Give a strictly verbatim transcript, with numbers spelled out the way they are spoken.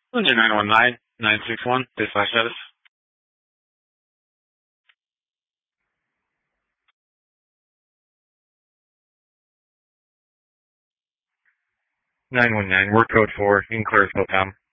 nine one nine, nine six one, dispatch status. nine one nine, work code four, in Claresville Town.